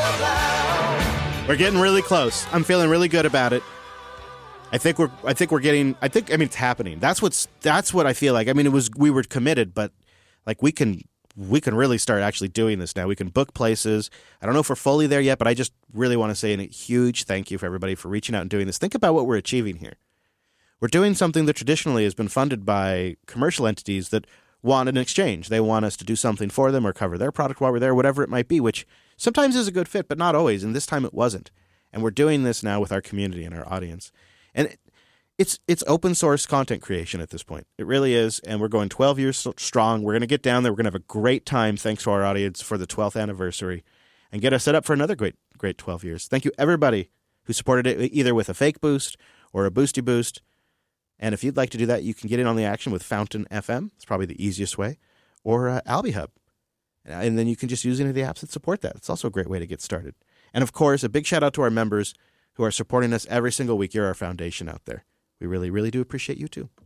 We're getting really close. I'm feeling really good about it. I think it's happening. That's what I feel like. I mean, we were committed, but like we can really start actually doing this now. We can book places. I don't know if we're fully there yet, but I just really want to say a huge thank you for everybody for reaching out and doing this. Think about what we're achieving here. We're doing something that traditionally has been funded by commercial entities that want an exchange. They want us to do something for them or cover their product while we're there, whatever it might be, which sometimes is a good fit, but not always. And this time it wasn't. And we're doing this now with our community and our audience. And it's open source content creation at this point. It really is. And we're going 12 years strong. We're going to get down there. We're going to have a great time, thanks to our audience, for the 12th anniversary and get us set up for another great 12 years. Thank you, everybody who supported it, either with a fake boost or a boosty boost. And if you'd like to do that, you can get in on the action with Fountain FM. It's probably the easiest way. Or AlbiHub. And then you can just use any of the apps that support that. It's also a great way to get started. And, of course, a big shout-out to our members who are supporting us every single week. You're our foundation out there. We really, really do appreciate you, too.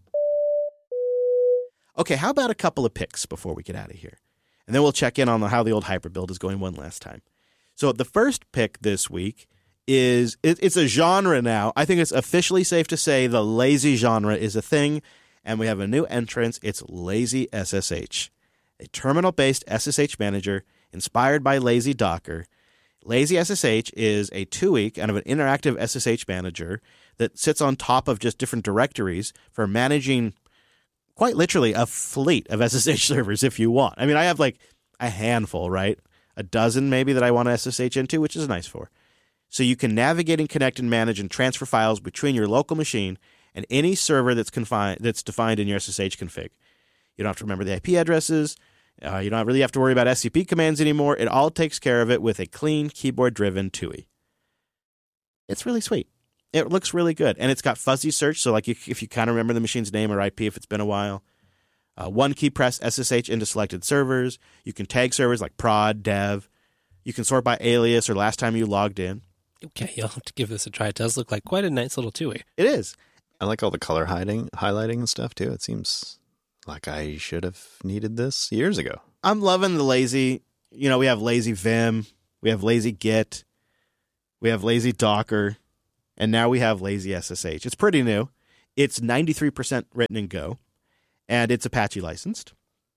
Okay, how about a couple of picks before we get out of here? And then we'll check in on how the old hyperbuild is going one last time. So the first pick this week is it's a genre now. I think it's officially safe to say the lazy genre is a thing, and we have a new entrance. It's Lazy SSH, a terminal-based SSH manager inspired by Lazy Docker. Lazy SSH is a 2-week kind of an interactive SSH manager that sits on top of just different directories for managing quite literally a fleet of SSH servers if you want. I mean, I have like a handful, right? A dozen maybe that I want to SSH into, which is nice for. So you can navigate and connect and manage and transfer files between your local machine and any server that's defined in your SSH config. You don't have to remember the IP addresses. You don't really have to worry about SCP commands anymore. It all takes care of it with a clean, keyboard-driven TUI. It's really sweet. It looks really good. And it's got fuzzy search, so like if you kind of remember the machine's name or IP if it's been a while. One key press SSH into selected servers. You can tag servers like prod, dev. You can sort by alias or last time you logged in. Okay, you'll have to give this a try. It does look like quite a nice little TUI. It is. I like all the color highlighting and stuff, too. It seems like I should have needed this years ago. I'm loving the lazy, we have lazy Vim, we have lazy Git, we have lazy Docker, and now we have lazy SSH. It's pretty new. It's 93% written in Go, and it's Apache licensed.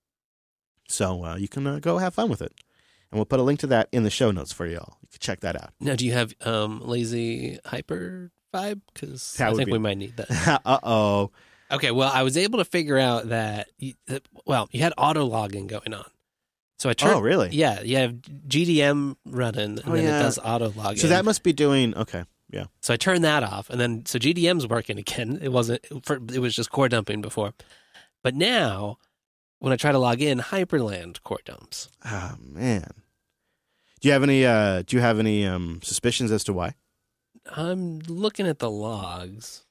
So you can go have fun with it. And we'll put a link to that in the show notes for you all. You can check that out. Now, do you have lazy hyper vibe? Because I think we might need that. Uh-oh. Okay, well, I was able to figure out that, you had auto logging going on. So I turned. Oh, really? Yeah, you have GDM running, and then it does auto logging. So that must be doing, okay, yeah. So I turned that off, and then, so GDM's working again. It was just core dumping before. But now, when I try to log in, Hyperland core dumps. Oh, man. Do you have any suspicions as to why? I'm looking at the logs.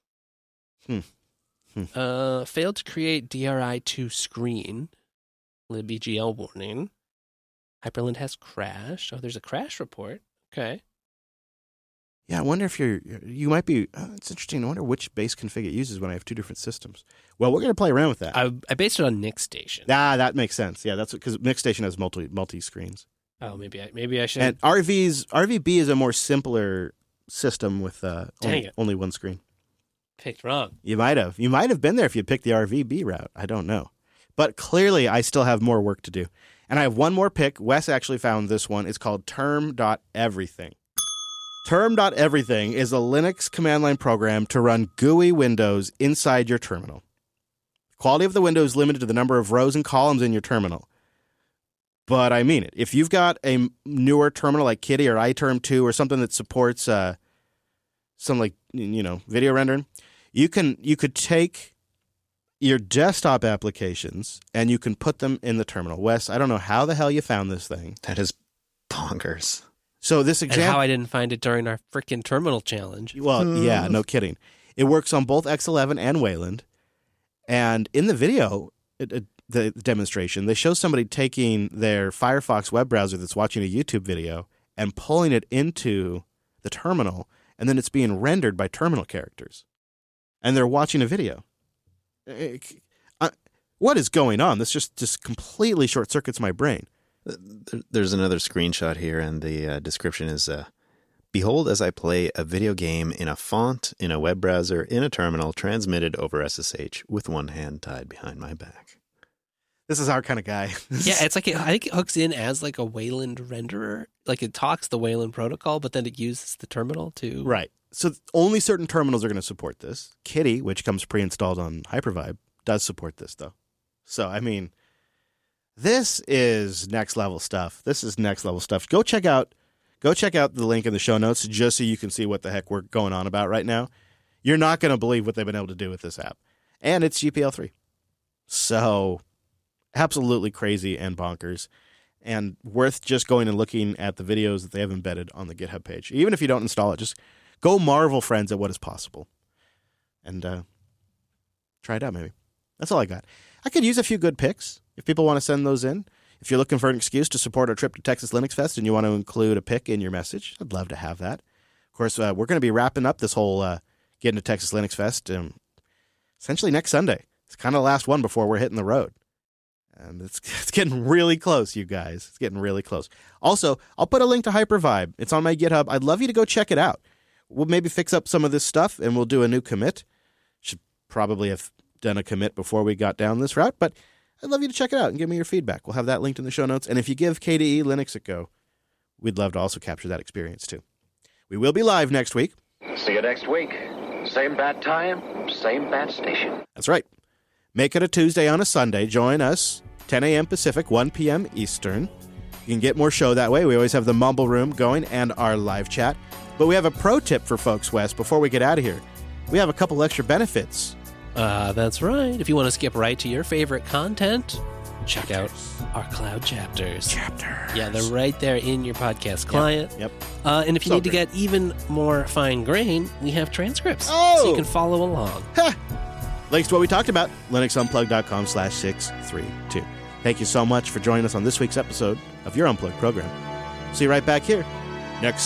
Failed to create DRI2 screen. libEGL warning. Hyperland has crashed. Oh, there's a crash report. Okay. Yeah, I wonder if you might be, it's interesting. I wonder which base config it uses when I have two different systems. Well, we're going to play around with that. I based it on NixStation. That makes sense. Yeah, that's because NixStation has multi screens. Oh, maybe I should. And RVB is a more simpler system with only one screen. Picked wrong. You might have been there if you picked the RVB route. I don't know. But clearly, I still have more work to do. And I have one more pick. Wes actually found this one. It's called term.everything. Term.everything is a Linux command line program to run GUI windows inside your terminal. Quality of the window is limited to the number of rows and columns in your terminal. But I mean it. If you've got a newer terminal like Kitty or iTerm2 or something that supports some video rendering, you could take your desktop applications and you can put them in the terminal. Wes, I don't know how the hell you found this thing. That is bonkers. So this example, and how I didn't find it during our freaking terminal challenge. Well, yeah, no kidding. It works on both X11 and Wayland. And in the video, the demonstration, they show somebody taking their Firefox web browser that's watching a YouTube video and pulling it into the terminal, and then it's being rendered by terminal characters. And they're watching a video. What is going on? This just completely short circuits my brain. There's another screenshot here, and the description is, behold as I play a video game in a font, in a web browser, in a terminal, transmitted over SSH with one hand tied behind my back. This is our kind of guy. Yeah, it's like I think it hooks in as like a Wayland renderer. Like it talks the Wayland protocol, but then it uses the terminal to... Right. So only certain terminals are going to support this. Kitty, which comes pre-installed on Hyper-V, does support this, though. So, I mean, this is next level stuff. This is next level stuff. Go check out the link in the show notes just so you can see what the heck we're going on about right now. You're not going to believe what they've been able to do with this app. And it's GPL3. So... absolutely crazy and bonkers, and worth just going and looking at the videos that they have embedded on the GitHub page. Even if you don't install it, just go marvel, friends, at what is possible. And try it out, maybe. That's all I got. I could use a few good picks if people want to send those in. If you're looking for an excuse to support our trip to Texas Linux Fest and you want to include a pick in your message, I'd love to have that. Of course, we're going to be wrapping up this whole getting to Texas Linux Fest essentially next Sunday. It's kind of the last one before we're hitting the road. And it's getting really close, you guys. It's getting really close. Also, I'll put a link to Hyper-V. It's on my GitHub. I'd love you to go check it out. We'll maybe fix up some of this stuff, and we'll do a new commit. Should probably have done a commit before we got down this route, but I'd love you to check it out and give me your feedback. We'll have that linked in the show notes. And if you give KDE Linux a go, we'd love to also capture that experience, too. We will be live next week. See you next week. Same bat time, same bat station. That's right. Make it a Tuesday on a Sunday. Join us, 10 a.m. Pacific, 1 p.m. Eastern. You can get more show that way. We always have the Mumble Room going and our live chat. But we have a pro tip for folks, Wes, before we get out of here. We have a couple extra benefits. That's right. If you want to skip right to your favorite content, check out our cloud chapters. Yeah, they're right there in your podcast client. Yep. And if you So need to get even more fine grain, we have transcripts. Oh! So you can follow along. Links to what we talked about, linuxunplugged.com/632. Thank you so much for joining us on this week's episode of your Unplugged program. See you right back here next